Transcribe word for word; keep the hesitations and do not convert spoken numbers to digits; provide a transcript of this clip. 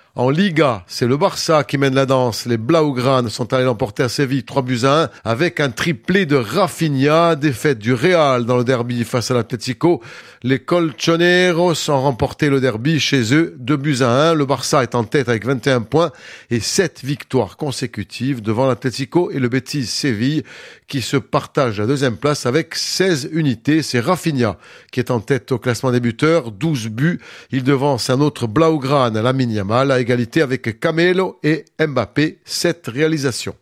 En Liga, c'est le Barça qui mène la danse. Les Blaugranes sont allés l'emporter à Séville, trois buts à un, avec un triplé de Rafinha. Défaite du Real dans le derby face à l'Atlético. Les Colchoneros ont remporté le derby chez eux, deux buts à un. Le Barça est en tête avec vingt et un points et sept victoires consécutives devant l'Atlético et le Betis Séville, qui se partagent la deuxième place avec seize unités. C'est Rafinha qui est en tête au classement des buteurs, douze buts. Il devance un autre Blaugrane, Lamine Yamal, à égalité avec Camelo et Mbappé, sept réalisations.